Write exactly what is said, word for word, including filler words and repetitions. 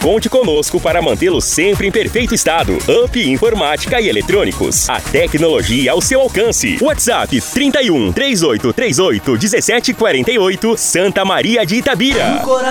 Conte conosco para mantê-lo sempre em perfeito estado. Up Informática e Eletrônicos. A tecnologia ao seu alcance. WhatsApp trinta e um, três oito três oito, dezessete quarenta e oito, Santa Maria de Itabira.